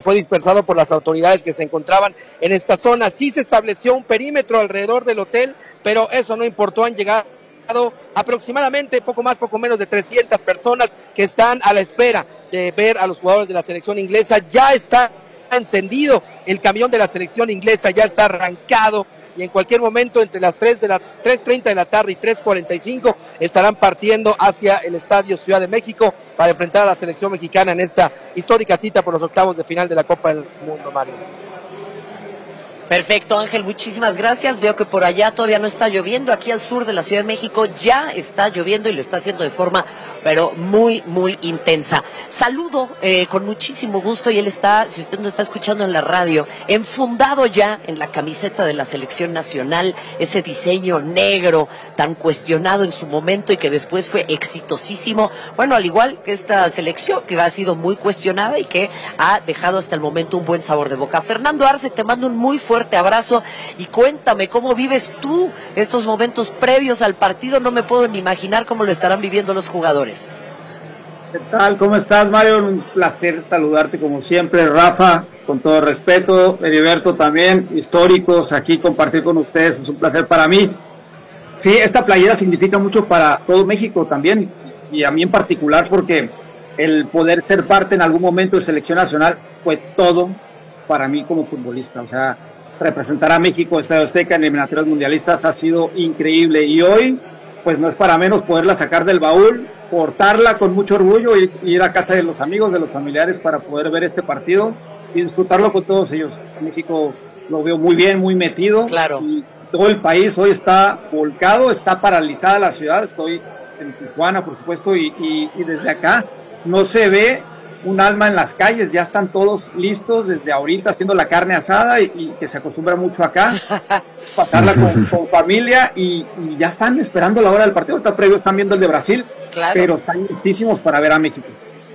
fue dispersado por las autoridades que se encontraban en esta zona. Sí se estableció un perímetro alrededor del hotel, pero eso no importó, han llegado aproximadamente poco más, poco menos de 300 personas que están a la espera de ver a los jugadores de la selección inglesa. Ya está encendido el camión de la selección inglesa, ya está arrancado y en cualquier momento entre las 3:30 de la tarde y 3:45 estarán partiendo hacia el Estadio Ciudad de México para enfrentar a la selección mexicana en esta histórica cita por los octavos de final de la Copa del Mundo, Mario. Perfecto, Ángel, muchísimas gracias. Veo que por allá todavía no está lloviendo. Aquí al sur de la Ciudad de México ya está lloviendo y lo está haciendo de forma, pero muy, muy intensa. Saludo con muchísimo gusto y él está, si usted no está escuchando en la radio, enfundado ya en la camiseta de la selección nacional, ese diseño negro tan cuestionado en su momento y que después fue exitosísimo. Bueno, al igual que esta selección que ha sido muy cuestionada y que ha dejado hasta el momento un buen sabor de boca. Fernando Arce, te mando un muy fuerte abrazo y cuéntame cómo vives tú estos momentos previos al partido. No me puedo ni imaginar cómo lo estarán viviendo los jugadores. ¿Qué tal? ¿Cómo estás, Mario? Un placer saludarte como siempre, Rafa, con todo respeto, Heriberto también, históricos, aquí compartir con ustedes, es un placer para mí. Sí, esta playera significa mucho para todo México también, y a mí en particular porque el poder ser parte en algún momento de selección nacional fue todo para mí como futbolista, o sea, representar a México, Estadio Azteca, en eliminatorias mundialistas ha sido increíble y hoy, pues no es para menos poderla sacar del baúl, portarla con mucho orgullo y ir a casa de los amigos, de los familiares para poder ver este partido y disfrutarlo con todos ellos. México lo veo muy bien, muy metido. Claro. Y todo el país hoy está volcado, está paralizada la ciudad. Estoy en Tijuana, por supuesto, y desde acá no se ve un alma en las calles, ya están todos listos desde ahorita haciendo la carne asada y que se acostumbra mucho acá, pasarla con familia y ya están esperando la hora del partido. Ahorita previo están viendo el de Brasil, claro, pero están listísimos para ver a México.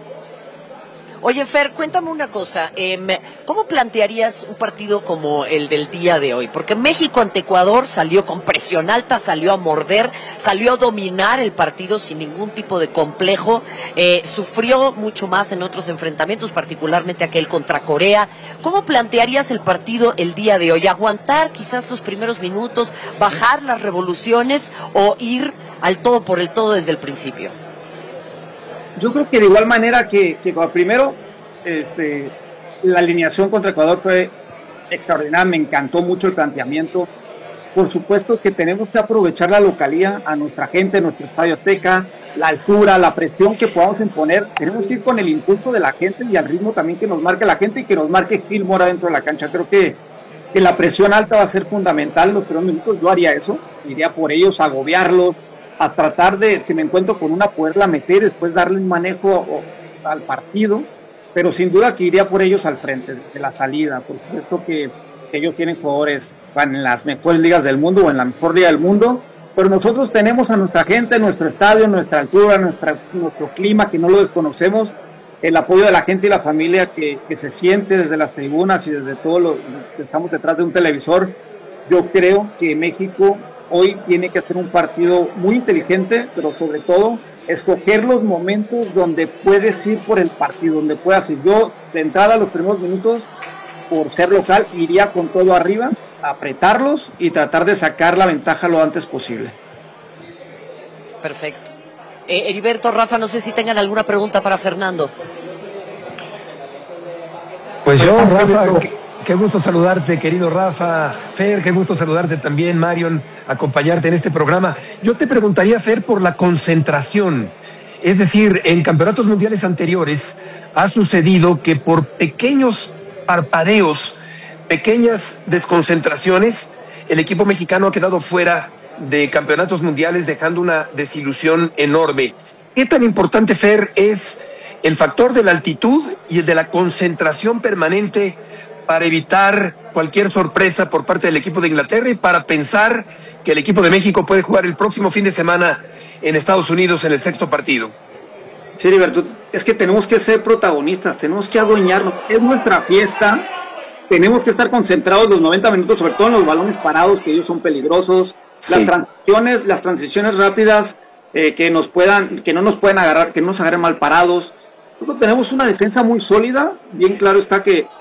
Oye, Fer, cuéntame una cosa, ¿cómo plantearías un partido como el del día de hoy? Porque México ante Ecuador salió con presión alta, salió a morder, salió a dominar el partido sin ningún tipo de complejo, sufrió mucho más en otros enfrentamientos, particularmente aquel contra Corea. ¿Cómo plantearías el partido el día de hoy? ¿Aguantar quizás los primeros minutos, bajar las revoluciones o ir al todo por el todo desde el principio? Yo creo que de igual manera que primero, la alineación contra Ecuador fue extraordinaria, me encantó mucho el planteamiento. Por supuesto que tenemos que aprovechar la localía, a nuestra gente, nuestro Estadio Azteca, la altura, la presión que podamos imponer. Tenemos que ir con el impulso de la gente y al ritmo también que nos marque la gente y que nos marque Gil Mora dentro de la cancha. Creo que la presión alta va a ser fundamental los primeros minutos. Yo haría eso, iría por ellos, agobiarlos, a tratar de, si me encuentro con una, poderla meter y después darle un manejo al partido, pero sin duda que iría por ellos al frente de la salida. Por supuesto que ellos tienen jugadores en las mejores ligas del mundo o en la mejor liga del mundo, pero nosotros tenemos a nuestra gente, nuestro estadio, nuestra altura, nuestro clima, que no lo desconocemos, el apoyo de la gente y la familia que se siente desde las tribunas y desde todo lo que estamos detrás de un televisor. Yo creo que México hoy tiene que hacer un partido muy inteligente, pero sobre todo escoger los momentos donde puedes ir por el partido, donde puedas ir. Yo, de entrada, los primeros minutos, por ser local, iría con todo arriba, apretarlos y tratar de sacar la ventaja lo antes posible. Perfecto. Heriberto, Rafa, no sé si tengan alguna pregunta para Fernando. Pues yo, Rafa, qué gusto saludarte, querido Rafa. Fer, qué gusto saludarte también, Marion, acompañarte en este programa. Yo te preguntaría, Fer, por la concentración. Es decir, en campeonatos mundiales anteriores ha sucedido que por pequeños parpadeos, pequeñas desconcentraciones, el equipo mexicano ha quedado fuera de campeonatos mundiales, dejando una desilusión enorme. ¿Qué tan importante, Fer, es el factor de la altitud y el de la concentración permanente para evitar cualquier sorpresa por parte del equipo de Inglaterra y para pensar que el equipo de México puede jugar el próximo fin de semana en Estados Unidos en el sexto partido? Sí, Heriberto, es que tenemos que ser protagonistas, tenemos que adueñarnos, es nuestra fiesta, tenemos que estar concentrados los 90 minutos, sobre todo en los balones parados, que ellos son peligrosos, sí. Las transiciones rápidas, que no nos pueden agarrar, que no nos agarren mal parados. Nosotros tenemos una defensa muy sólida, bien claro está que